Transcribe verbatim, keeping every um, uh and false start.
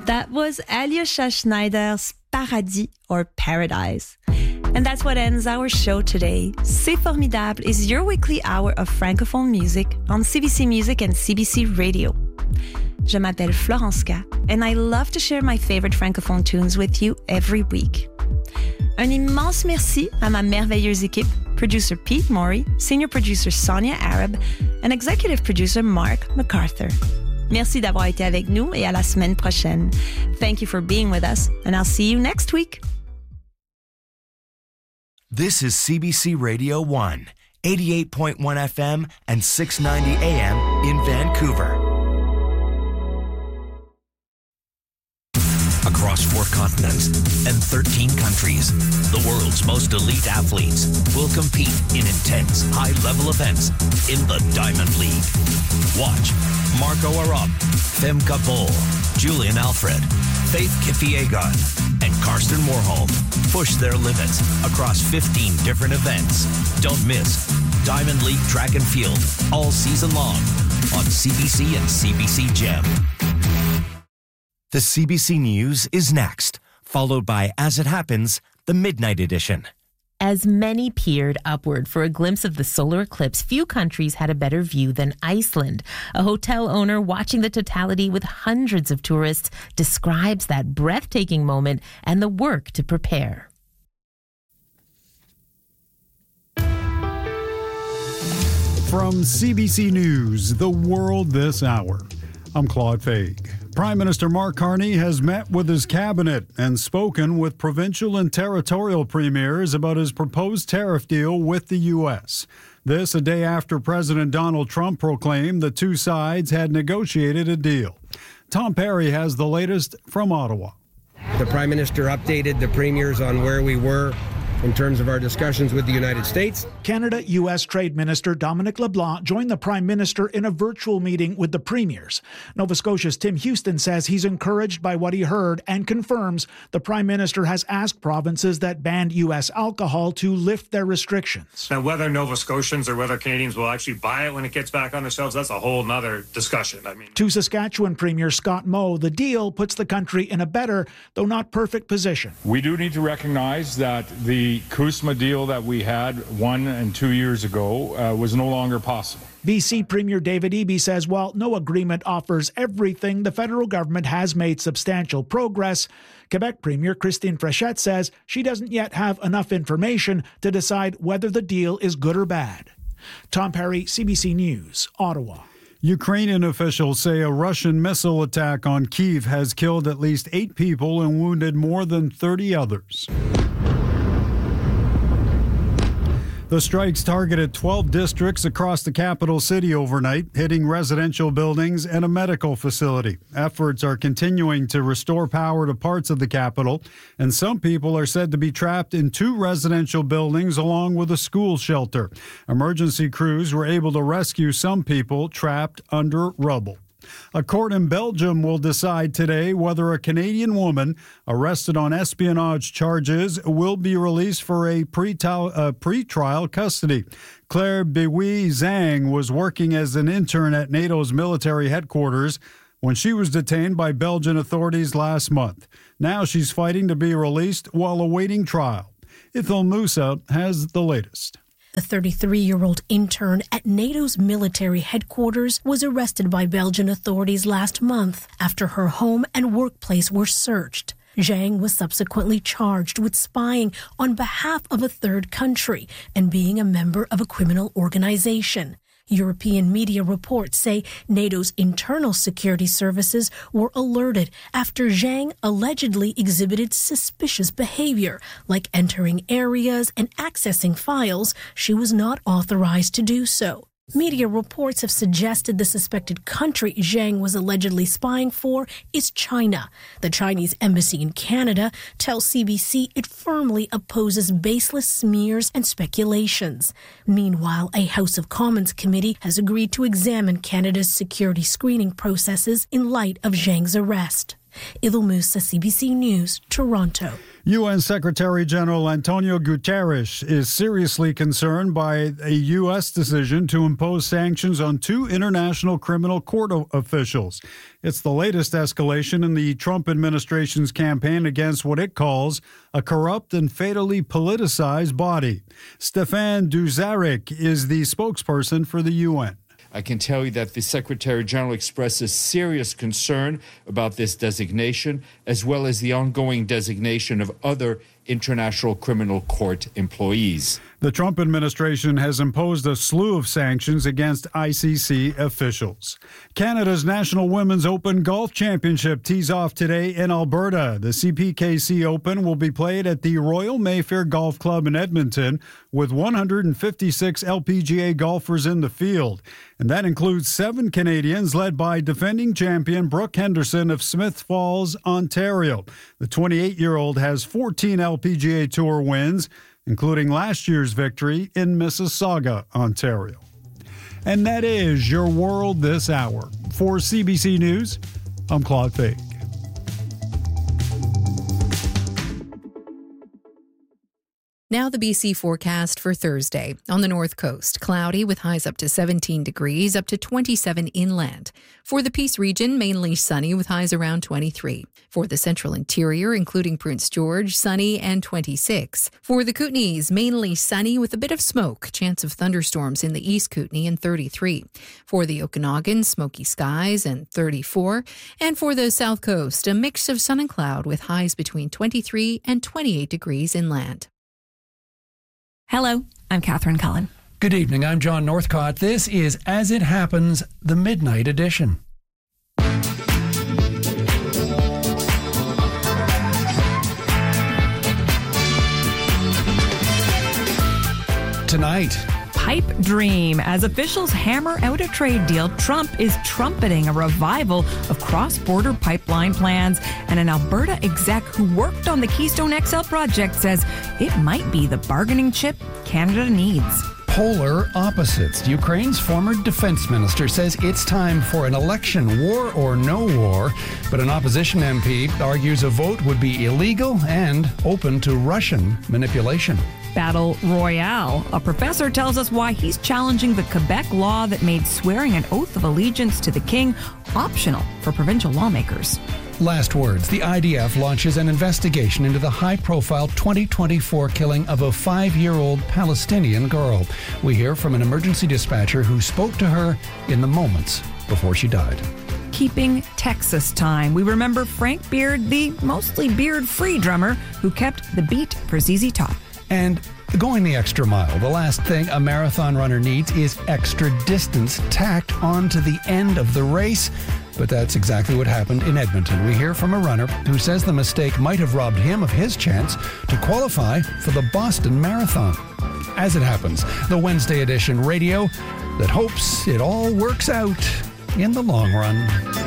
That was Alyosha Schneider's Paradis or Paradise. And that's what ends our show today. C'est Formidable is your weekly hour of Francophone music on C B C Music and C B C Radio. Je m'appelle Florence K, and I love to share my favorite Francophone tunes with you every week. Un immense merci à ma merveilleuse équipe, producer Pete Morey, senior producer Sonia Arab, and executive producer Mark MacArthur. Merci d'avoir été avec nous et à la semaine prochaine. Thank you for being with us, and I'll see you next week. This is C B C Radio one, eighty-eight point one F M and six ninety A M in Vancouver. Across four continents and thirteen countries, the world's most elite athletes will compete in intense, high-level events in the Diamond League. Watch Marco Arop, Femke Bol, Julian Alfred, Faith Kipyegon, and Karsten Warholm push their limits across fifteen different events. Don't miss Diamond League Track and Field all season long on C B C and C B C Gem. The C B C News is next, followed by As It Happens, the Midnight Edition. As many peered upward for a glimpse of the solar eclipse, few countries had a better view than Iceland. A hotel owner watching the totality with hundreds of tourists describes that breathtaking moment and the work to prepare. From C B C News, The World This Hour, I'm Claude Faig. Prime Minister Mark Carney has met with his cabinet and spoken with provincial and territorial premiers about his proposed tariff deal with the U S. This a day after President Donald Trump proclaimed the two sides had negotiated a deal. Tom Perry has the latest from Ottawa. The Prime Minister updated the premiers on where we were in terms of our discussions with the United States. Canada U S Trade Minister Dominic LeBlanc joined the Prime Minister in a virtual meeting with the premiers. Nova Scotia's Tim Houston says he's encouraged by what he heard and confirms the Prime Minister has asked provinces that banned U S alcohol to lift their restrictions. Now, whether Nova Scotians or whether Canadians will actually buy it when it gets back on the shelves, that's a whole nother discussion. I mean, To Saskatchewan Premier Scott Moe, the deal puts the country in a better, though not perfect, position. We do need to recognize that the CUSMA deal that we had one and two years ago uh, was no longer possible. B C Premier David Eby says while no agreement offers everything, the federal government has made substantial progress. Quebec Premier Christine Fréchette says she doesn't yet have enough information to decide whether the deal is good or bad. Tom Perry, C B C News, Ottawa. Ukrainian officials say a Russian missile attack on Kyiv has killed at least eight people and wounded more than thirty others. The strikes targeted twelve districts across the capital city overnight, hitting residential buildings and a medical facility. Efforts are continuing to restore power to parts of the capital, and some people are said to be trapped in two residential buildings along with a school shelter. Emergency crews were able to rescue some people trapped under rubble. A court in Belgium will decide today whether a Canadian woman arrested on espionage charges will be released for a pre-trial, uh, pre-trial custody. Claire Biwi Zhang was working as an intern at NATO's military headquarters when she was detained by Belgian authorities last month. Now she's fighting to be released while awaiting trial. Ithel Musa has the latest. The thirty-three-year-old intern at NATO's military headquarters was arrested by Belgian authorities last month after her home and workplace were searched. Zhang was subsequently charged with spying on behalf of a third country and being a member of a criminal organization. European media reports say NATO's internal security services were alerted after Zhang allegedly exhibited suspicious behavior, like entering areas and accessing files she was not authorized to do so. Media reports have suggested the suspected country Zhang was allegedly spying for is China. The Chinese embassy in Canada tells C B C it firmly opposes baseless smears and speculations. Meanwhile, a House of Commons committee has agreed to examine Canada's security screening processes in light of Zhang's arrest. Idil Musa, C B C News, Toronto. U N Secretary General Antonio Guterres is seriously concerned by a U S decision to impose sanctions on two International Criminal Court officials. It's the latest escalation in the Trump administration's campaign against what it calls a corrupt and fatally politicized body. Stéphane Dujarric is the spokesperson for the U N. I can tell you that the Secretary General expresses serious concern about this designation, as well as the ongoing designation of other International Criminal Court employees. The Trump administration has imposed a slew of sanctions against I C C officials. Canada's National Women's Open Golf Championship tees off today in Alberta. The C P K C Open will be played at the Royal Mayfair Golf Club in Edmonton with one hundred fifty-six L P G A golfers in the field. And that includes seven Canadians led by defending champion Brooke Henderson of Smith Falls, Ontario. The twenty-eight-year-old has fourteen L P G A Tour wins, including last year's victory in Mississauga, Ontario. And that is your world this hour. For C B C News, I'm Claude Fake. Now the B C forecast for Thursday. On the north coast, cloudy with highs up to seventeen degrees, up to twenty-seven inland. For the Peace region, mainly sunny with highs around twenty-three. For the central interior, including Prince George, sunny and twenty-six. For the Kootenays, mainly sunny with a bit of smoke, chance of thunderstorms in the East Kootenay and thirty-three. For the Okanagan, smoky skies and thirty-four. And for the south coast, a mix of sun and cloud with highs between twenty-three and twenty-eight degrees inland. Hello, I'm Catherine Cullen. Good evening, I'm John Northcott. This is As It Happens, the Midnight Edition. Tonight, pipe dream. As officials hammer out a trade deal, Trump is trumpeting a revival of cross-border pipeline plans. And an Alberta exec who worked on the Keystone X L project says it might be the bargaining chip Canada needs. Polar opposites. Ukraine's former defense minister says it's time for an election, war or no war. But an opposition M P argues a vote would be illegal and open to Russian manipulation. Battle Royale. A professor tells us why he's challenging the Quebec law that made swearing an oath of allegiance to the king optional for provincial lawmakers. Last words. The I D F launches an investigation into the high-profile twenty twenty-four killing of a five-year-old Palestinian girl. We hear from an emergency dispatcher who spoke to her in the moments before she died. Keeping Texas time. We remember Frank Beard, the mostly beard-free drummer who kept the beat for Z Z Top. And going the extra mile. The last thing a marathon runner needs is extra distance tacked onto the end of the race. But that's exactly what happened in Edmonton. We hear from a runner who says the mistake might have robbed him of his chance to qualify for the Boston Marathon. As It Happens, the Wednesday edition radio that hopes it all works out in the long run.